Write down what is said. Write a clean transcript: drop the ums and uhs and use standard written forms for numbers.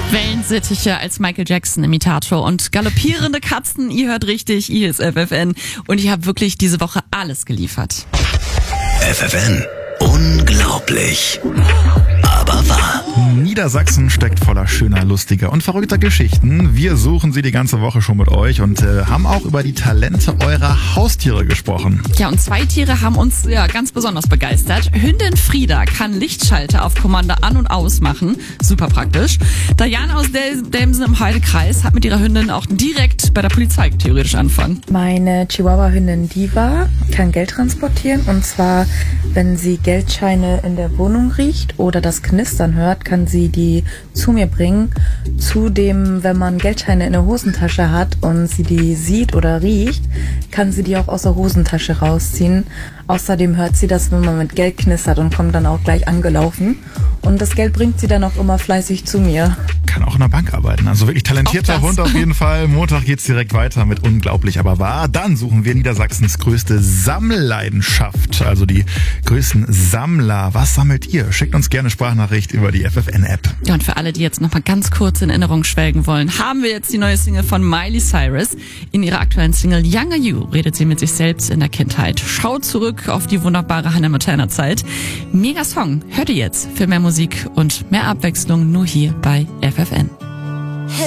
Wellensittiche als Michael Jackson-Imitator und galoppierende Katzen. Ihr hört richtig, hier ist FFN. Und ich habe wirklich diese Woche alles geliefert. FFN. Unglaublich. Aber wahr. Niedersachsen steckt voller schöner, lustiger und verrückter Geschichten. Wir suchen sie die ganze Woche schon mit euch und haben auch über die Talente eurer Haustiere gesprochen. Ja, und 2 Tiere haben uns ganz besonders begeistert. Hündin Frieda kann Lichtschalter auf Kommando an- und ausmachen. Super praktisch. Diane aus Delmsen im Heidekreis hat mit ihrer Hündin auch direkt bei der Polizei theoretisch anfangen. Meine Chihuahua-Hündin Diva kann Geld transportieren, und zwar, wenn sie Geldscheine in der Wohnung riecht oder das Knistern hört, kann sie die zu mir bringen. Zudem, wenn man Geldscheine in der Hosentasche hat und sie die sieht oder riecht, kann sie die auch aus der Hosentasche rausziehen. Außerdem hört sie das, wenn man mit Geld knistert, und kommt dann auch gleich angelaufen. Und das Geld bringt sie dann auch immer fleißig zu mir. Kann auch in der Bank arbeiten. Also wirklich talentierter Hund auf jeden Fall. Montag geht's direkt weiter mit Unglaublich, aber wahr. Dann suchen wir Niedersachsens größte Sammleidenschaft. Also die größten Sammler. Was sammelt ihr? Schickt uns gerne Sprachnachricht über die FFN-App. Ja, und für alle, die jetzt noch mal ganz kurz in Erinnerung schwelgen wollen, haben wir jetzt die neue Single von Miley Cyrus. In ihrer aktuellen Single Younger You redet sie mit sich selbst in der Kindheit. Schaut zurück auf die wunderbare Hannah Montana-Zeit. Mega Song. Hört ihr jetzt für mehr Musik und mehr Abwechslung nur hier bei FFN.